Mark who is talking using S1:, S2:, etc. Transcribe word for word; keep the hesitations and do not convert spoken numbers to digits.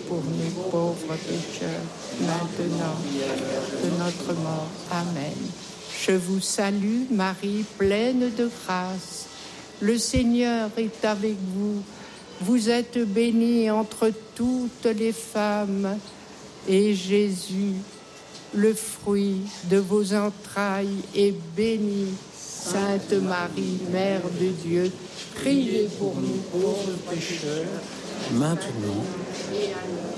S1: pour nous pauvres pécheurs, maintenant, de notre mort. Amen. Je vous salue, Marie, pleine de grâce. Le Seigneur est avec vous. Vous êtes bénie entre toutes les femmes, et Jésus, le fruit de vos entrailles, est béni. Sainte Marie, Mère de Dieu, priez pour nous pauvres pécheurs,
S2: maintenant
S1: et à l'heure